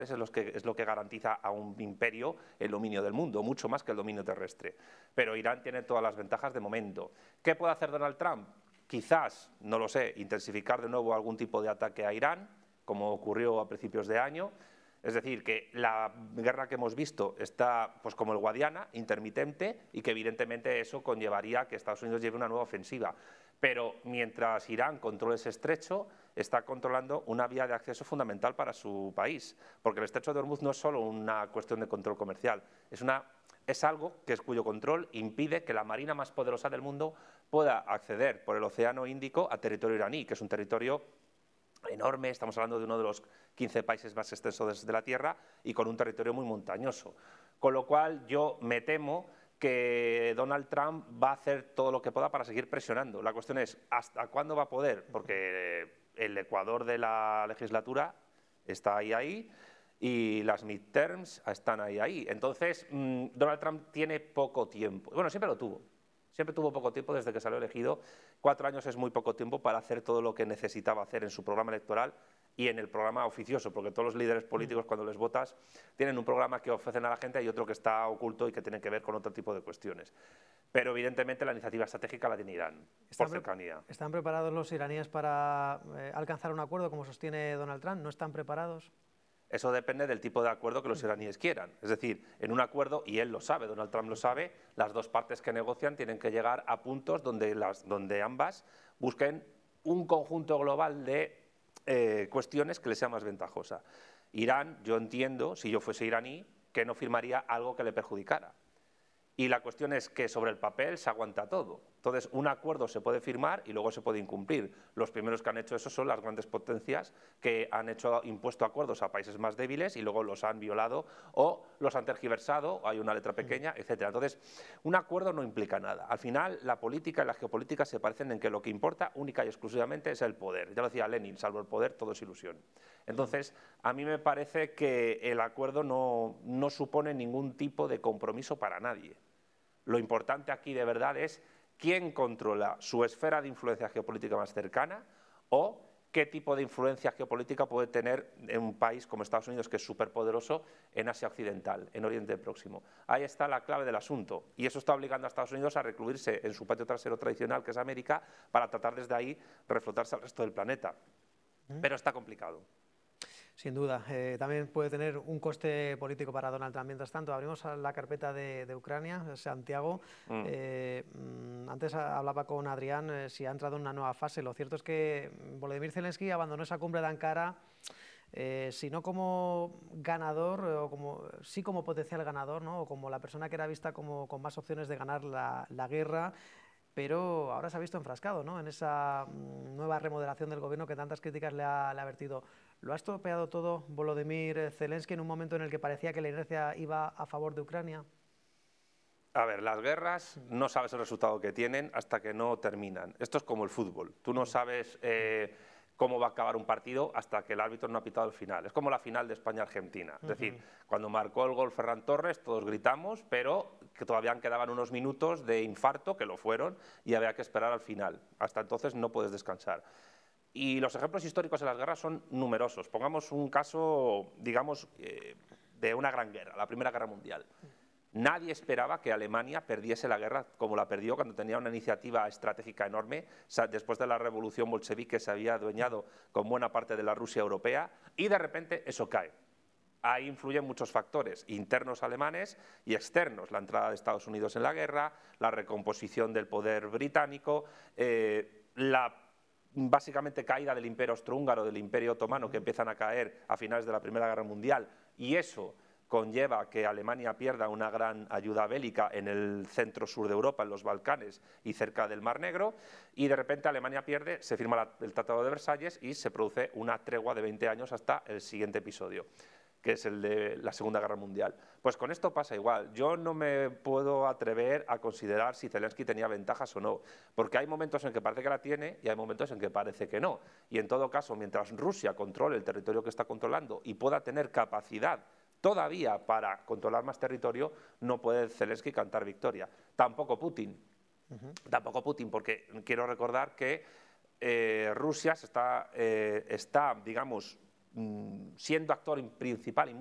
es lo que garantiza a un imperio el dominio del mundo, mucho más que el dominio terrestre. Pero Irán tiene todas las ventajas de momento. ¿Qué puede hacer Donald Trump? Quizás, no lo sé, intensificar de nuevo algún tipo de ataque a Irán, como ocurrió a principios de año. Es decir, que la guerra que hemos visto está, pues como el Guadiana, intermitente, y que evidentemente eso conllevaría que Estados Unidos lleve una nueva ofensiva. Pero mientras Irán controle ese estrecho, está controlando una vía de acceso fundamental para su país, porque el estrecho de Hormuz no es solo una cuestión de control comercial, es algo cuyo control impide que la marina más poderosa del mundo pueda acceder por el Océano Índico a territorio iraní, que es un territorio enorme. Estamos hablando de uno de los 15 países más extensos de la Tierra y con un territorio muy montañoso. Con lo cual yo me temo que Donald Trump va a hacer todo lo que pueda para seguir presionando. La cuestión es, ¿hasta cuándo va a poder? Porque el ecuador de la legislatura está ahí y las midterms están ahí. Entonces, Donald Trump tiene poco tiempo. Bueno, siempre lo tuvo. Siempre tuvo poco tiempo desde que salió elegido. 4 años es muy poco tiempo para hacer todo lo que necesitaba hacer en su programa electoral y en el programa oficioso, porque todos los líderes políticos, cuando les votas, tienen un programa que ofrecen a la gente y otro que está oculto y que tiene que ver con otro tipo de cuestiones. Pero evidentemente la iniciativa estratégica la tiene Irán, por cercanía. ¿Están preparados los iraníes para alcanzar un acuerdo, como sostiene Donald Trump? ¿No están preparados? Eso depende del tipo de acuerdo que los iraníes quieran. Es decir, en un acuerdo, y él lo sabe, Donald Trump lo sabe, las dos partes que negocian tienen que llegar a puntos donde ambas busquen un conjunto global de cuestiones que les sea más ventajosa. Irán, yo entiendo, si yo fuese iraní, que no firmaría algo que le perjudicara. Y la cuestión es que sobre el papel se aguanta todo. Entonces, un acuerdo se puede firmar y luego se puede incumplir. Los primeros que han hecho eso son las grandes potencias que han impuesto acuerdos a países más débiles y luego los han violado o los han tergiversado, hay una letra pequeña, etcétera. Entonces, un acuerdo no implica nada. Al final, la política y la geopolítica se parecen en que lo que importa única y exclusivamente es el poder. Ya lo decía Lenin, salvo el poder, todo es ilusión. Entonces, a mí me parece que el acuerdo no supone ningún tipo de compromiso para nadie. Lo importante aquí de verdad es quién controla su esfera de influencia geopolítica más cercana o qué tipo de influencia geopolítica puede tener en un país como Estados Unidos, que es superpoderoso, en Asia Occidental, en Oriente Próximo. Ahí está la clave del asunto y eso está obligando a Estados Unidos a recluirse en su patio trasero tradicional, que es América, para tratar desde ahí reflotarse al resto del planeta. Pero está complicado. Sin duda. También puede tener un coste político para Donald Trump. Mientras tanto, abrimos la carpeta de Ucrania, Santiago. Antes hablaba con Adrián si ha entrado en una nueva fase. Lo cierto es que Volodymyr Zelensky abandonó esa cumbre de Ankara, si no como ganador, sí como potencial ganador, ¿no? O como la persona que era vista como con más opciones de ganar la guerra. Pero ahora se ha visto enfrascado, ¿no?, en esa nueva remodelación del gobierno que tantas críticas le ha vertido. ¿Lo ha estropeado todo Volodymyr Zelensky en un momento en el que parecía que la inercia iba a favor de Ucrania? A ver, las guerras no sabes el resultado que tienen hasta que no terminan. Esto es como el fútbol. Tú no sabes cómo va a acabar un partido hasta que el árbitro no ha pitado el final. Es como la final de España-Argentina. Es decir, cuando marcó el gol Ferran Torres, todos gritamos, pero que todavía quedaban unos minutos de infarto, que lo fueron, y había que esperar al final. Hasta entonces no puedes descansar. Y los ejemplos históricos de las guerras son numerosos. Pongamos un caso, digamos, de una gran guerra, la Primera Guerra Mundial. Nadie esperaba que Alemania perdiese la guerra como la perdió cuando tenía una iniciativa estratégica enorme, después de la revolución bolchevique se había adueñado con buena parte de la Rusia europea y de repente eso cae. Ahí influyen muchos factores, internos alemanes y externos, la entrada de Estados Unidos en la guerra, la recomposición del poder británico, la básicamente caída del Imperio Austrohúngaro, del Imperio Otomano, que empiezan a caer a finales de la Primera Guerra Mundial, y eso conlleva que Alemania pierda una gran ayuda bélica en el centro-sur de Europa, en los Balcanes y cerca del Mar Negro, y de repente Alemania pierde, se firma el Tratado de Versalles y se produce una tregua de 20 años hasta el siguiente episodio, que es el de la Segunda Guerra Mundial. Pues con esto pasa igual. Yo no me puedo atrever a considerar si Zelensky tenía ventajas o no, porque hay momentos en que parece que la tiene y hay momentos en que parece que no. Y en todo caso, mientras Rusia controle el territorio que está controlando y pueda tener capacidad todavía para controlar más territorio, no puede Zelensky cantar victoria. Tampoco Putin. Tampoco Putin, porque quiero recordar que Rusia está, digamos, siendo actor principal y